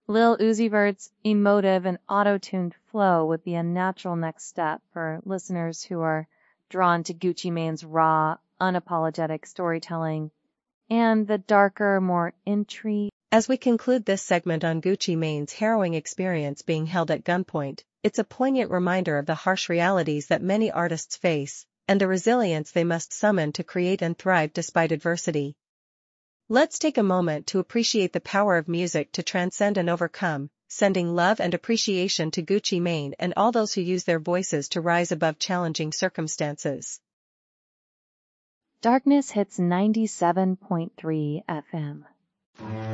Lil Uzi Vert's emotive and auto-tuned flow would be a natural next step for listeners who are drawn to Gucci Mane's raw, unapologetic storytelling and the darker, more intrigue. As we conclude this segment on Gucci Mane's harrowing experience being held at gunpoint, it's a poignant reminder of the harsh realities that many artists face, and the resilience they must summon to create and thrive despite adversity. Let's take a moment to appreciate the power of music to transcend and overcome, sending love and appreciation to Gucci Mane and all those who use their voices to rise above challenging circumstances. Darkness hits 97.3 FM.